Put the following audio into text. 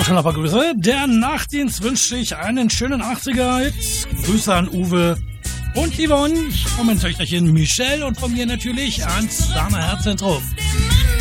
auch schon noch mal Grüße. Der Nachtdienst wünscht sich einen schönen 80er-Hit. Grüße an Uwe und Yvonne, von meinem Töchterchen Michelle und von mir natürlich ans Dana Herzzentrum.